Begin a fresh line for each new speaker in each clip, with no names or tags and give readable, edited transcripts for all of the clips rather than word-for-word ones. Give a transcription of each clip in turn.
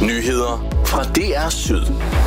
Nyheder fra DR Syd.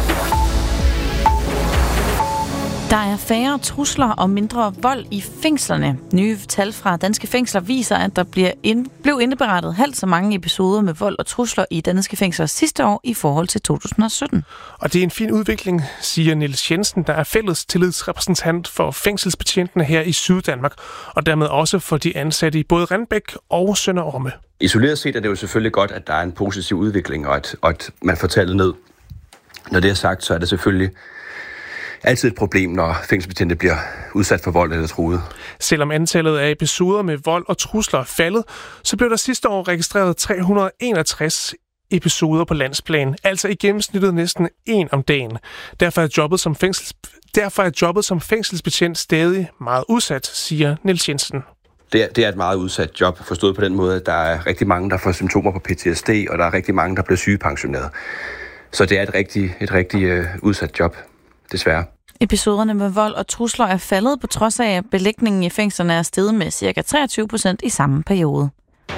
Der er færre trusler og mindre vold i fængslerne. Nye tal fra danske fængsler viser, at der blev indberettet halvt så mange episoder med vold og trusler i danske fængsler sidste år i forhold til 2017.
Og det er en fin udvikling, siger Niels Jensen, der er fælles tillidsrepræsentant for fængselsbetjentene her i Syddanmark, og dermed også for de ansatte i både Renbæk og Sønder Orme.
Isoleret set er det jo selvfølgelig godt, at der er en positiv udvikling, og at man får tallet ned. Når det er sagt, så er det selvfølgelig altid et problem, når fængselsbetjente bliver udsat for vold eller truet.
Selvom antallet af episoder med vold og trusler er faldet, så blev der sidste år registreret 361 episoder på landsplan, altså i gennemsnittet næsten en om dagen. Derfor er jobbet som fængselsbetjent stadig meget udsat, siger Niels Jensen.
Det er et meget udsat job, forstået på den måde, at der er rigtig mange, der får symptomer på PTSD, og der er rigtig mange, der bliver sygepensioneret. Så det er et rigtig udsat job, desværre.
Episoderne med vold og trusler er faldet på trods af, at belægningen i fængslerne er steget med ca. 23% i samme periode.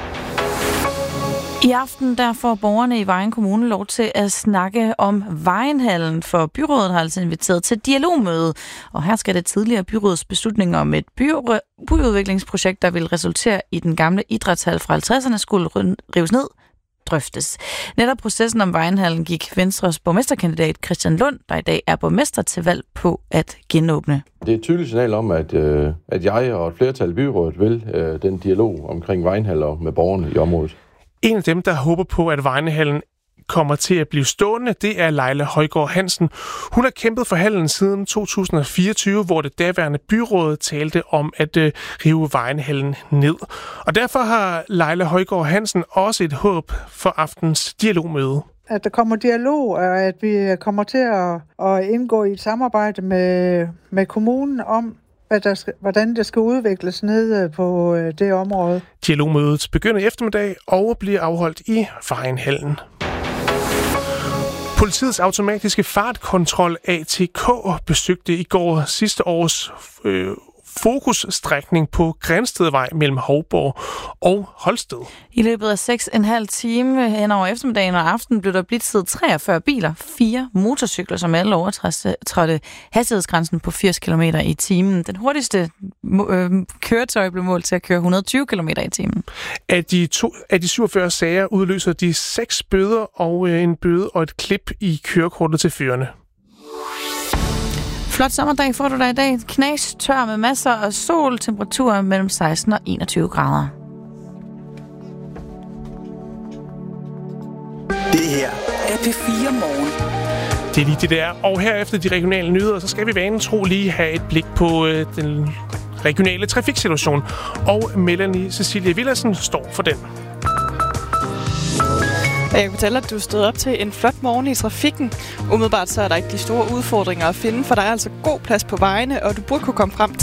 I aften der får borgerne i Vejen Kommune lov til at snakke om Vejenhallen, for byrådet har altså inviteret til dialogmøde. Og her skal det tidligere byråds beslutning om et byudviklingsprojekt, der vil resultere i den gamle idrætshal fra 50'erne, skulle rives ned, drøftes. Netop processen om Vejenhallen gik Venstres borgmesterkandidat Christian Lund, der i dag er borgmester, til valg på at genåbne.
Det er et tydeligt signal om, at jeg og et flertal i byrådet vil den dialog omkring Vejenhaller med borgerne i området.
En af dem, der håber på, at Vejenhallen kommer til at blive stående, det er Leila Højgaard Hansen. Hun har kæmpet for hallen siden 2024, hvor det daværende byråd talte om at rive Vejenhallen ned. Og derfor har Leila Højgaard Hansen også et håb for aftens dialogmøde.
At der kommer dialog, og at vi kommer til at indgå i et samarbejde med kommunen om, hvordan det skal udvikles nede på det område.
Dialogmødet begynder i eftermiddag og bliver afholdt i Vejenhallen. Politiets automatiske fartkontrol ATK besøgte i går sidste års fokusstrækning på Grænstedvej mellem Hovborg og Holsted. I løbet af 6,5 timer hen over eftermiddagen og aftenen blev der blitzet 43 biler, 4 motorcykler, som alle overtrådte hastighedsgrænsen på 80 km i timen. Den hurtigste køretøj blev målt til at køre 120 km i timen. Af de 47 sager udløser de 6 bøder og en bøde og et klip i kørekortet til førerne. Flot sommerdag får du dig i dag. Knas tør med masser af sol, temperaturer mellem 16 og 21 grader.
Det her er P4 Morgen.
Det er lige det der. Og herefter de regionale nyheder, så skal vi vanen tro lige have et blik på den regionale trafiksituation. Og Melanie Cecilie Villadsen står for den.
Jeg kan fortælle, at du stod op til en flot morgen i trafikken. Umiddelbart så er der ikke de store udfordringer at finde, for der er altså god plads på vejene, og du burde kunne komme frem til